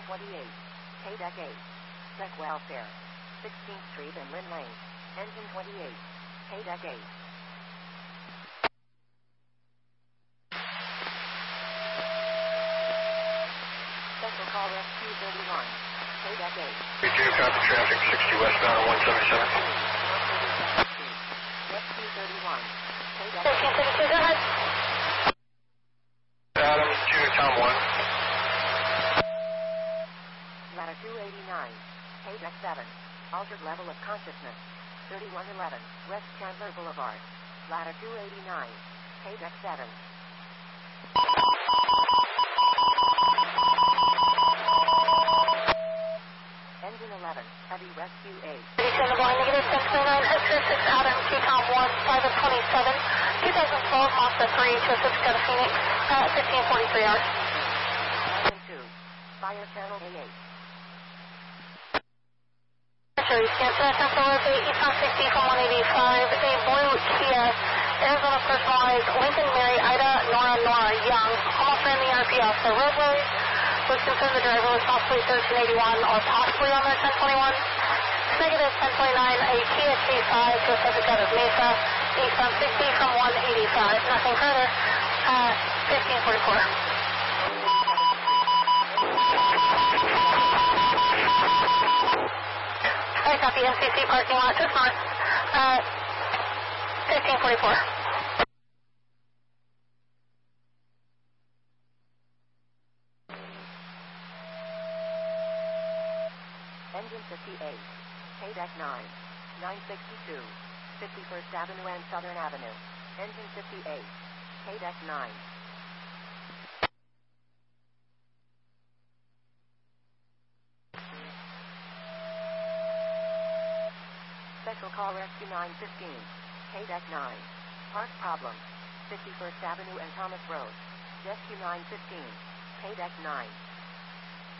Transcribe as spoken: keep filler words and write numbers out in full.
twenty-eight. K-Deck eight. Deck Welfare. sixteenth Street and Lynn Lane. Engine twenty-eight. K-Deck eight. Special call Rescue thirty-one. K-Deck eight. three two, copy traffic, sixty westbound one seventy-seven. Rescue thirty-one. K-Deck thirteen thirty-two, go ahead. Adam, two, Tom one. Ladder two eighty-nine. K-Deck seven. Altered level of consciousness. thirty-one eleven. West Chandler Boulevard. Ladder two eighty-nine. K-Deck seven. Engine eleven. Heavy Rescue eight. thirty-two in the morning, negative ten twenty-nine, exit six Adam, two Tom one, private twenty-seven, two thousand twelve, Mazda three, two oh six, go to Phoenix, uh, fifteen forty-three hours. Engine two. Fire channel A eight. Sure, you can set Central Road eight, Eastbound sixty from one eighty-five, a blue Kia, Arizona personalized, Lincoln Mary, Ida, Nora, Nora, Young, almost ran the R P off the roadway. Was concerned the driver was possibly thirteen eighty-one or possibly on their ten twenty-one. Negative ten twenty-nine, a Kia K five, to a subject out of Mesa, Eastbound sixty from one eighty-five. Nothing further. Uh, fifteen forty-four. I copy N C C parking lot just north. Uh, fifteen forty-four. Engine fifty-eight. K-Deck nine. nine sixty-two. fifty-first Avenue and Southern Avenue. Engine fifty-eight. K-Deck nine. Special call Rescue nine fifteen. K-Deck nine. Park problem. fifty-first Avenue and Thomas Road. Rescue nine fifteen. K-Deck nine.